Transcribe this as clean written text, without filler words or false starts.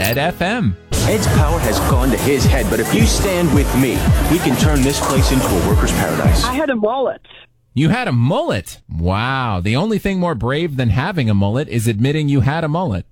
Ed FM. Ed's power has gone to his head, but if you stand with me, we can turn this place into a worker's paradise. I had a mullet. You had a mullet. Wow. The only thing more brave than having a mullet is admitting you had a mullet.